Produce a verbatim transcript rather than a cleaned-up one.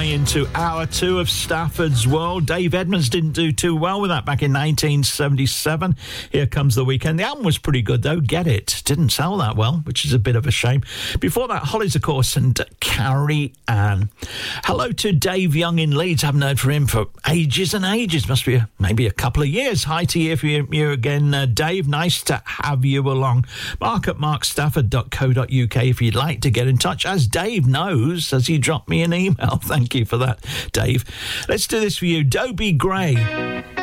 way into hour two of Stafford's World. Dave Edmunds didn't do too well with that back in nineteen seventy-seven. Here Comes the Weekend. The album was pretty good, though. Get It. Didn't sell that well, which is a bit of a shame. Before that, Hollies, of course, and Carrie Ann. Hello to Dave Young in Leeds. Haven't heard from him for ages and ages. Must be a, maybe a couple of years. Hi to you, for you, you again, uh, Dave. Nice to have you along. Mark at mark stafford dot co dot uk if you'd like to get in touch. As Dave knows, as he dropped me an email. Thank you for that, Dave. Let's do this for you. Dobie Gray.